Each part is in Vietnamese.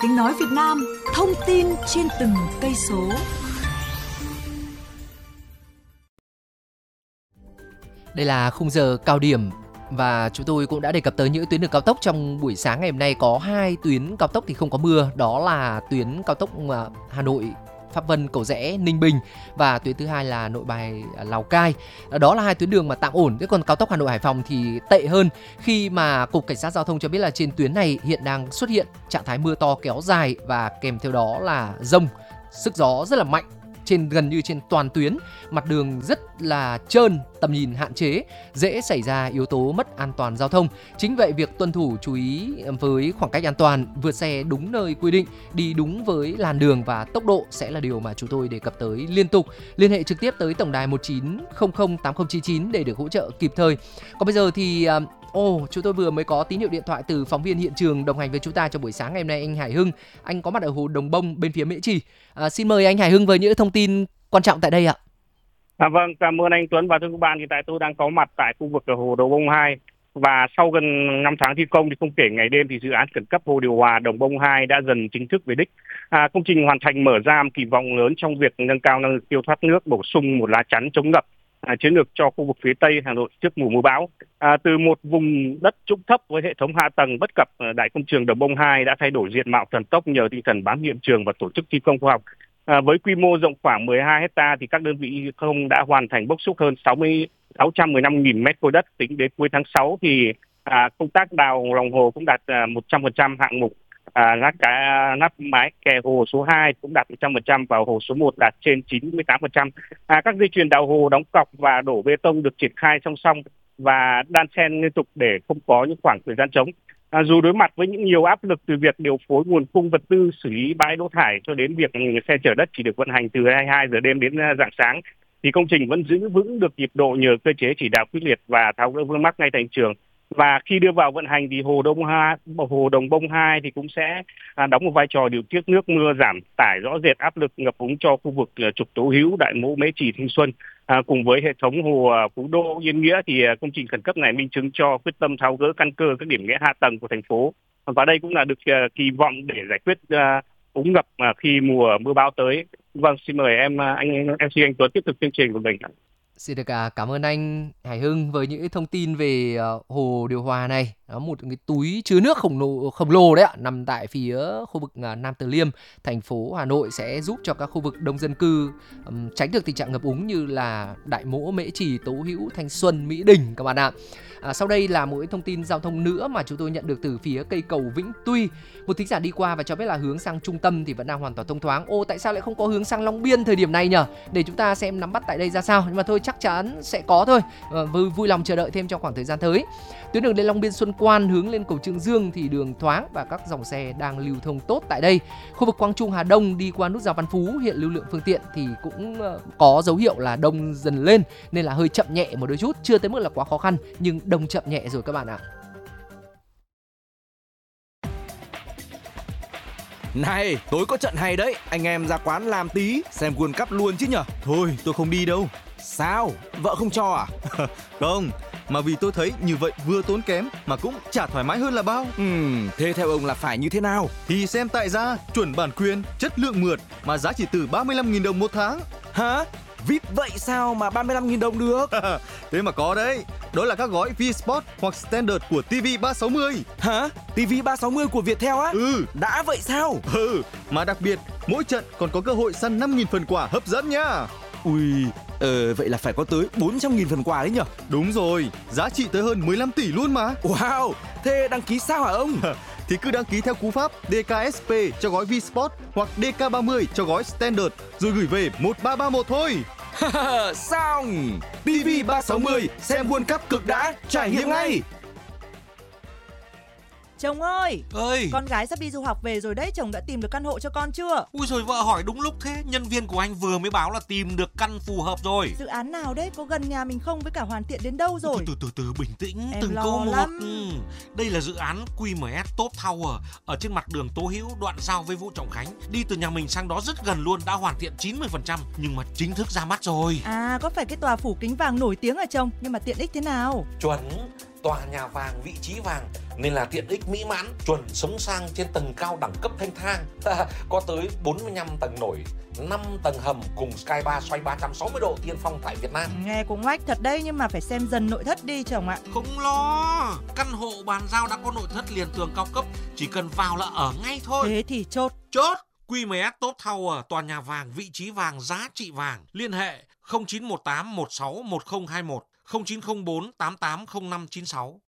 Tiếng nói Việt Nam, thông tin trên từng cây số. Đây là khung giờ cao điểm và chúng tôi cũng đã đề cập tới những tuyến đường cao tốc trong buổi sáng ngày hôm nay. Có 2 tuyến cao tốc thì không có mưa, đó là tuyến cao tốc Hà Nội Pháp Vân Cầu Giẽ Ninh Bình và tuyến thứ hai là Nội Bài Lào Cai. Đó là 2 tuyến đường mà tạm ổn. Thế còn cao tốc Hà Nội Hải Phòng thì tệ hơn, khi mà Cục Cảnh sát Giao thông cho biết là trên tuyến này hiện đang xuất hiện trạng thái mưa to kéo dài và kèm theo đó là dông, sức gió rất là mạnh gần như trên toàn tuyến. Mặt đường rất là trơn, tầm nhìn hạn chế, dễ xảy ra yếu tố mất an toàn giao thông. Chính vậy việc tuân thủ chú ý với khoảng cách an toàn, vượt xe đúng nơi quy định, đi đúng với làn đường và tốc độ sẽ là điều mà chúng tôi đề cập tới liên tục. Liên hệ trực tiếp tới tổng đài 1900 8099 để được hỗ trợ kịp thời. Còn bây giờ thì chúng tôi vừa mới có tín hiệu điện thoại từ phóng viên hiện trường đồng hành với chúng ta trong buổi sáng ngày hôm nay, anh Hải Hưng. Anh có mặt ở hồ Đồng Bông bên phía Mễ Trì. Xin mời anh Hải Hưng với những thông tin quan trọng tại đây ạ. Vâng, cảm ơn anh Tuấn và thưa các bạn. Thì tại tôi đang có mặt tại khu vực ở hồ Đồng Bông 2 và sau gần 5 tháng thi công thì không kể ngày đêm thì dự án khẩn cấp hồ điều hòa Đồng Bông 2 đã dần chính thức về đích. Công trình hoàn thành mở ra kỳ vọng lớn trong việc nâng cao năng lực tiêu thoát nước, bổ sung một lá chắn chống ngập chiến lược cho khu vực phía Tây Hà Nội trước mùa mưa bão. Từ một vùng đất trũng thấp với hệ thống hạ tầng bất cập, đại công trường Đồng Bông 2 đã thay đổi diện mạo thần tốc nhờ tinh thần bám hiện trường và tổ chức thi công khoa học. Với quy mô rộng khoảng 12 hecta thì các đơn vị không đã hoàn thành bốc xúc hơn 615.000 mét khối đất. Tính đến cuối tháng 6 thì công tác đào lòng hồ cũng đạt 100% hạng mục. Nắp mái kè hồ số 2 cũng đạt 100% và hồ số 1 đạt trên 98%. Các dây chuyền đào hồ, đóng cọc và đổ bê tông được triển khai song song và đan xen liên tục để không có những khoảng thời gian trống. Dù đối mặt với những nhiều áp lực từ việc điều phối nguồn cung vật tư, xử lý bãi đỗ thải cho đến việc xe chở đất chỉ được vận hành từ 22 giờ đêm đến rạng sáng, thì công trình vẫn giữ vững được nhịp độ nhờ cơ chế chỉ đạo quyết liệt và tháo gỡ vướng mắc ngay tại hiện trường. Và khi đưa vào vận hành thì hồ Đồng Bông 2 thì cũng sẽ đóng một vai trò điều tiết nước mưa, giảm tải rõ rệt áp lực ngập úng cho khu vực trục Tố Hữu, Đại Mỗ, Mễ Trì, Thanh Xuân. Cùng với hệ thống hồ Phú Đô, Yên Nghĩa thì công trình khẩn cấp này minh chứng cho quyết tâm tháo gỡ căn cơ các điểm nghẽn hạ tầng của thành phố. Và đây cũng là được kỳ vọng để giải quyết úng ngập khi mùa mưa bão tới. Vâng, xin mời anh Tuấn tiếp tục chương trình của mình. Xin được cảm ơn anh Hải Hưng với những thông tin về hồ điều hòa này. Đó, một cái túi chứa nước khổng lồ đấy ạ, nằm tại phía khu vực Nam Từ Liêm, thành phố Hà Nội, sẽ giúp cho các khu vực đông dân cư tránh được tình trạng ngập úng như là Đại Mỗ, Mễ Trì, Tố Hữu, Thanh Xuân, Mỹ Đình các bạn ạ. Sau đây là một thông tin giao thông nữa mà chúng tôi nhận được từ phía cây cầu Vĩnh Tuy. Một thính giả đi qua và cho biết là hướng sang trung tâm thì vẫn đang hoàn toàn thông thoáng. Tại sao lại không có hướng sang Long Biên thời điểm này nhỉ? Để chúng ta xem nắm bắt tại đây ra sao. Nhưng mà thôi, chắc chắn sẽ có thôi. Vui lòng chờ đợi thêm trong khoảng thời gian tới. Tuyến đường lên Long Biên Xuân Quan hướng lên cầu Trương Dương thì đường thoáng và các dòng xe đang lưu thông tốt tại đây. Khu vực Quang Trung Hà Đông đi qua nút giao Văn Phú, hiện lưu lượng phương tiện thì cũng có dấu hiệu là đông dần lên, nên là hơi chậm nhẹ một đôi chút, chưa tới mức là quá khó khăn nhưng đông chậm nhẹ rồi các bạn ạ. Này, tối có trận hay đấy, anh em ra quán làm tí, xem World Cup luôn chứ nhở? Thôi, tôi không đi đâu. Sao? Vợ không cho à? Không, mà vì tôi thấy như vậy vừa tốn kém mà cũng chả thoải mái hơn là bao. Thế theo ông là phải như thế nào? Thì xem tại gia, chuẩn bản quyền, chất lượng mượt mà giá chỉ từ 35.000 đồng một tháng. Hả? VIP vậy sao mà 35.000 đồng được? Thế mà có đấy. Đó là các gói V-Sport hoặc Standard của TV360. Hả? TV360 của Viettel á? Đã vậy sao? Mà đặc biệt, mỗi trận còn có cơ hội săn 5.000 phần quà hấp dẫn nhá. Vậy là phải có tới 400.000 phần quà đấy nhở? Đúng rồi, giá trị tới hơn 15 tỷ luôn mà. Wow, thế đăng ký sao hả ông? Thì cứ đăng ký theo cú pháp DKSP cho gói V-Sport hoặc DK30 cho gói Standard rồi gửi về 1331 thôi. Xong! TV360 xem World Cup cực đã, trải nghiệm ngay! Chồng ơi, con gái sắp đi du học về rồi đấy, chồng đã tìm được căn hộ cho con chưa? Ui rồi vợ hỏi đúng lúc thế, nhân viên của anh vừa mới báo là tìm được căn phù hợp rồi. Dự án nào đấy, có gần nhà mình không, với cả hoàn thiện đến đâu rồi? Từ bình tĩnh, em từng lo câu một. lắm. Đây là dự án QMS Top Tower ở trên mặt đường Tố Hữu, đoạn giao với Vũ Trọng Khánh. Đi từ nhà mình sang đó rất gần luôn, đã hoàn thiện 90% nhưng mà chính thức ra mắt rồi. À, có phải cái tòa phủ kính vàng nổi tiếng hả chồng? Nhưng mà tiện ích thế nào? Chuẩn, tòa nhà vàng, vị trí vàng, nên là tiện ích mỹ mãn, chuẩn sống sang trên tầng cao đẳng cấp thanh thang. Có tới 45 tầng nổi, 5 tầng hầm cùng Sky Bar xoay 360 độ tiên phong tại Việt Nam. Nghe cũng oách thật đấy, nhưng mà phải xem dần nội thất đi chồng ạ. Không lo, căn hộ bàn giao đã có nội thất liền tường cao cấp, chỉ cần vào là ở ngay thôi. Thế thì chốt. QMS Top Tower, tòa nhà vàng, vị trí vàng, giá trị vàng. Liên hệ 0918 16 1021, 0904 880596.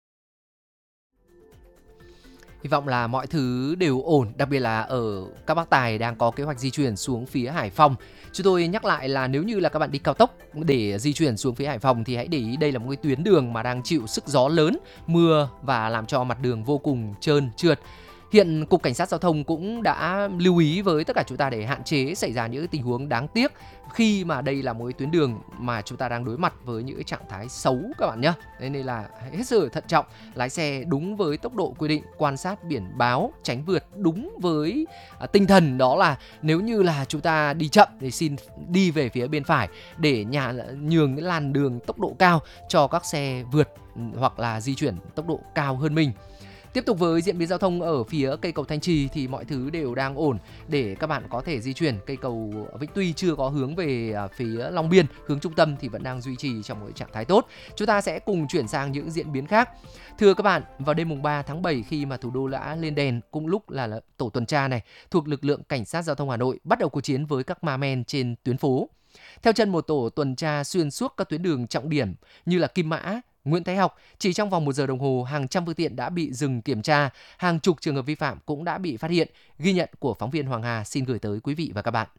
Hy vọng là mọi thứ đều ổn, đặc biệt là ở các bác tài đang có kế hoạch di chuyển xuống phía Hải Phòng. Chúng tôi nhắc lại là nếu như là các bạn đi cao tốc để di chuyển xuống phía Hải Phòng thì hãy để ý đây là một cái tuyến đường mà đang chịu sức gió lớn, mưa và làm cho mặt đường vô cùng trơn trượt. Hiện Cục Cảnh sát Giao thông cũng đã lưu ý với tất cả chúng ta để hạn chế xảy ra những tình huống đáng tiếc khi mà đây là một tuyến đường mà chúng ta đang đối mặt với những trạng thái xấu các bạn nhé. Nên là hết sức thận trọng, lái xe đúng với tốc độ quy định, quan sát biển báo, tránh vượt đúng với tinh thần đó là nếu như là chúng ta đi chậm thì xin đi về phía bên phải để nhường cái làn đường tốc độ cao cho các xe vượt hoặc là di chuyển tốc độ cao hơn mình. Tiếp tục với diễn biến giao thông ở phía cây cầu Thanh Trì thì mọi thứ đều đang ổn để các bạn có thể di chuyển. Cây cầu Vĩnh Tuy chưa có hướng về phía Long Biên, hướng trung tâm thì vẫn đang duy trì trong một trạng thái tốt. Chúng ta sẽ cùng chuyển sang những diễn biến khác. Thưa các bạn, vào đêm mùng 3 tháng 7 khi mà thủ đô đã lên đèn, cùng lúc là tổ tuần tra này thuộc lực lượng Cảnh sát Giao thông Hà Nội bắt đầu cuộc chiến với các ma men trên tuyến phố. Theo chân một tổ tuần tra xuyên suốt các tuyến đường trọng điểm như là Kim Mã, Nguyễn Thái Học, chỉ trong vòng 1 giờ đồng hồ, hàng trăm phương tiện đã bị dừng kiểm tra, hàng chục trường hợp vi phạm cũng đã bị phát hiện. Ghi nhận của phóng viên Hoàng Hà xin gửi tới quý vị và các bạn.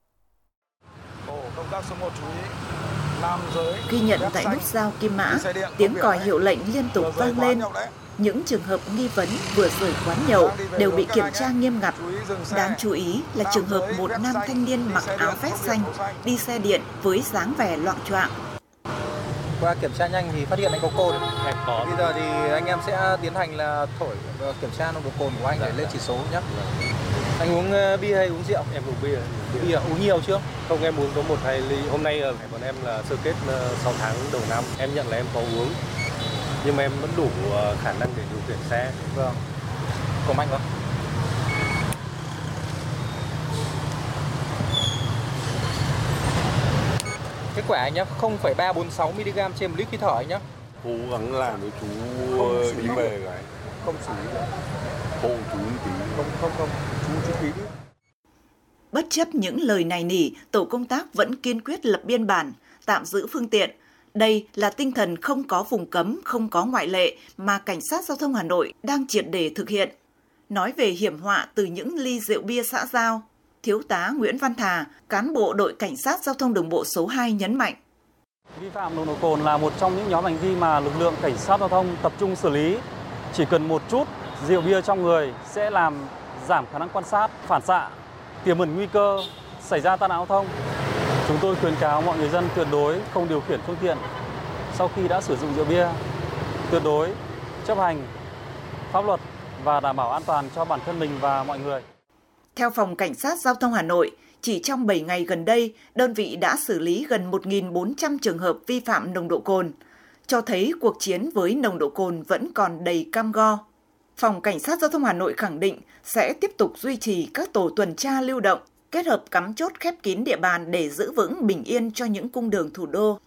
Công tác số 1 chú ý. Nam giới. Ghi nhận tại nút giao Kim Mã, tiếng còi hiệu lệnh liên tục vang lên. Những trường hợp nghi vấn vừa rời quán nhậu đều bị kiểm tra nghiêm ngặt. Đáng chú ý là trường hợp một nam thanh niên mặc áo vest xanh đi xe điện với dáng vẻ loạng choạng. Qua kiểm tra nhanh thì phát hiện anh có cồn. Bây giờ thì anh em sẽ tiến hành là thổi và kiểm tra nồng độ cồn của anh để lên chỉ số nhé. Anh uống bia hay uống rượu? Em uống bia. Bia uống nhiều chưa? Không, em uống có 1-2 ly. Hôm nay bọn em là sơ kết 6 tháng đầu năm. Em nhận là em có uống, nhưng mà em vẫn đủ khả năng để điều khiển xe. Vâng. Có mạnh không? Kết quả anh nhé, 0,346 mg trên 1 lít khí thở anh nhé. Cố gắng làm với chú đi về cái. Không xử lý được. Hộ chú tí. Không, chú tí đi. Bất chấp những lời nài nỉ, tổ công tác vẫn kiên quyết lập biên bản, tạm giữ phương tiện. Đây là tinh thần không có vùng cấm, không có ngoại lệ mà Cảnh sát Giao thông Hà Nội đang triệt để thực hiện. Nói về hiểm họa từ những ly rượu bia xã giao, Thiếu tá Nguyễn Văn Thà, cán bộ đội Cảnh sát Giao thông Đường bộ số 2 nhấn mạnh. Vi phạm nồng độ cồn là một trong những nhóm hành vi mà lực lượng Cảnh sát Giao thông tập trung xử lý. Chỉ cần một chút rượu bia trong người sẽ làm giảm khả năng quan sát, phản xạ, tiềm ẩn nguy cơ xảy ra tai nạn giao thông. Chúng tôi khuyến cáo mọi người dân tuyệt đối không điều khiển phương tiện sau khi đã sử dụng rượu bia, tuyệt đối chấp hành pháp luật và đảm bảo an toàn cho bản thân mình và mọi người. Theo Phòng Cảnh sát Giao thông Hà Nội, chỉ trong 7 ngày gần đây, đơn vị đã xử lý gần 1.400 trường hợp vi phạm nồng độ cồn, cho thấy cuộc chiến với nồng độ cồn vẫn còn đầy cam go. Phòng Cảnh sát Giao thông Hà Nội khẳng định sẽ tiếp tục duy trì các tổ tuần tra lưu động, kết hợp cắm chốt khép kín địa bàn để giữ vững bình yên cho những cung đường thủ đô.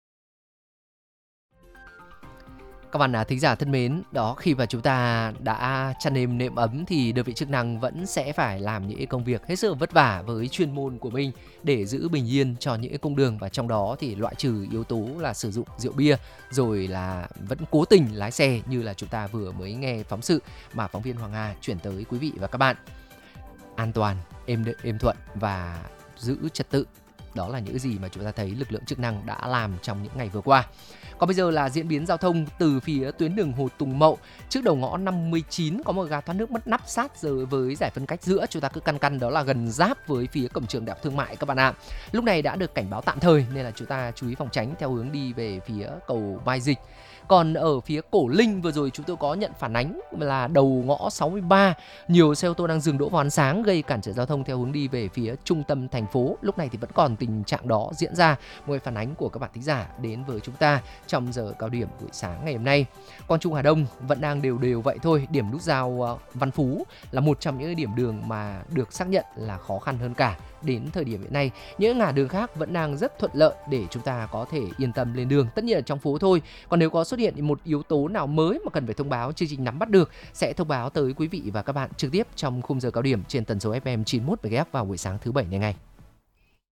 Các bạn thính giả thân mến, đó khi mà chúng ta đã chăn êm nệm ấm thì đơn vị chức năng vẫn sẽ phải làm những công việc hết sức vất vả với chuyên môn của mình để giữ bình yên cho những cung đường, và trong đó thì loại trừ yếu tố là sử dụng rượu bia rồi là vẫn cố tình lái xe như là chúng ta vừa mới nghe phóng sự mà phóng viên Hoàng Hà chuyển tới quý vị và các bạn. An toàn, êm thuận và giữ trật tự, đó là những gì mà chúng ta thấy lực lượng chức năng đã làm trong những ngày vừa qua. Còn bây giờ là diễn biến giao thông từ phía tuyến đường Hồ Tùng Mậu. Trước đầu ngõ 59 có một ga thoát nước mất nắp sát giờ với giải phân cách giữa. Chúng ta cứ căn đó là gần giáp với phía cổng trường Đại học Thương mại các bạn ạ. Lúc này đã được cảnh báo tạm thời nên là chúng ta chú ý phòng tránh theo hướng đi về phía cầu Mai Dịch. Còn ở phía Cổ Linh vừa rồi chúng tôi có nhận phản ánh là đầu ngõ 63, nhiều xe ô tô đang dừng đỗ vào ăn sáng gây cản trở giao thông theo hướng đi về phía trung tâm thành phố. Lúc này thì vẫn còn tình trạng đó diễn ra. Một phản ánh của các bạn thính giả đến với chúng ta trong giờ cao điểm buổi sáng ngày hôm nay. Quang Trung Hà Đông vẫn đang đều vậy thôi. Điểm nút giao Văn Phú là một trong những điểm đường mà được xác nhận là khó khăn hơn cả. Đến thời điểm hiện nay, những ngã đường khác vẫn đang rất thuận lợi để chúng ta có thể yên tâm lên đường. Tất nhiên là trong phố thôi. Còn nếu có xuất hiện một yếu tố nào mới mà cần phải thông báo, chương trình nắm bắt được sẽ thông báo tới quý vị và các bạn trực tiếp trong khung giờ cao điểm trên tần số FM 91 MHz vào buổi sáng thứ Bảy này ngay.